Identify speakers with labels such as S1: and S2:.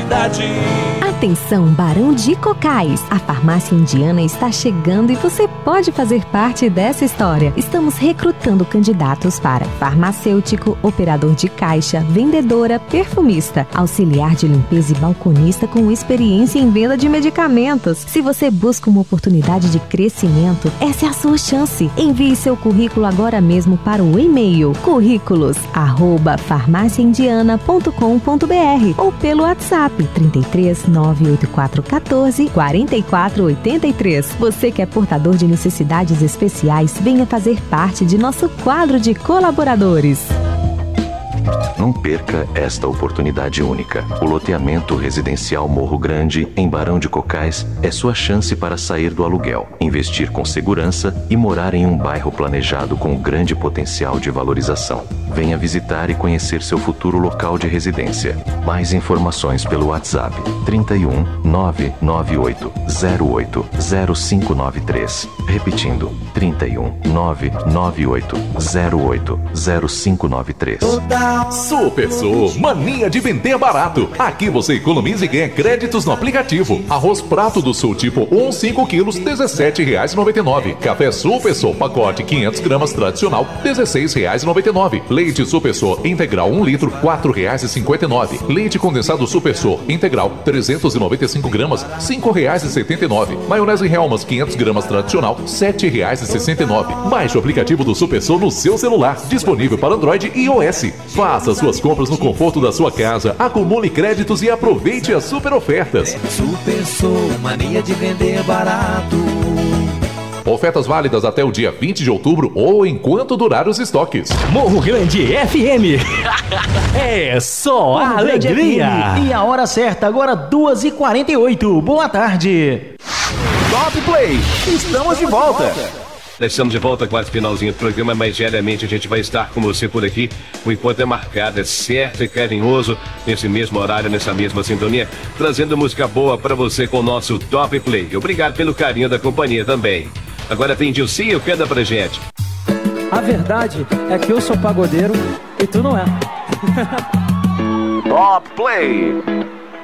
S1: qualidade.
S2: Atenção, Barão de Cocais! A farmácia indiana está chegando e você pode fazer parte dessa história. Estamos recrutando candidatos para farmacêutico, operador de caixa, vendedora, perfumista, auxiliar de limpeza e balconista com experiência em venda de medicamentos. Se você busca uma oportunidade de crescimento, essa é a sua chance. Envie seu currículo agora mesmo para o e-mail currículos@farmaciaindiana.com.br ou pelo WhatsApp 33 98414 4483. Você que é portador de necessidades especiais, venha fazer parte de nosso quadro de colaboradores.
S3: Não perca esta oportunidade única. O loteamento residencial Morro Grande, em Barão de Cocais, é sua chance para sair do aluguel, investir com segurança e morar em um bairro planejado com grande potencial de valorização. Venha visitar e conhecer seu futuro local de residência. Mais informações pelo WhatsApp 31 998 08 0593. Repetindo, 31 998 08 0593.
S4: Supersô, mania de vender barato. Aqui você economiza e ganha créditos no aplicativo. Arroz Prato do Sul tipo 1, 5 quilos, R$17,99. Café Supersô, pacote 500 gramas tradicional, R$16,99. Leite Supersô integral 1 litro, R$4,59. Leite condensado Supersô integral 395 gramas, R$5,79. Maionese Hellmann's 500 gramas tradicional, R$7,69. Baixe o aplicativo do Supersô no seu celular, disponível para Android e iOS. Faça suas compras no conforto da sua casa, acumule créditos e aproveite as super ofertas.
S1: Supersô, mania de vender barato.
S4: Ofertas válidas até o dia 20 de outubro ou enquanto durar os estoques.
S5: Morro Grande FM. É só
S6: Morro
S5: alegria.
S6: E a hora certa, agora 2h48. Boa tarde.
S5: Top Play. Estamos de volta.
S7: Estamos de volta, quase finalzinho do programa, mas diariamente a gente vai estar com você por aqui. O encontro é marcado, é certo e carinhoso, nesse mesmo horário, nessa mesma sintonia, trazendo música boa para você com o nosso Top Play. Obrigado pelo carinho da companhia também. Agora vem Dilcinho, canta pra gente.
S8: A verdade é que eu sou pagodeiro e tu não é.
S5: Top Play.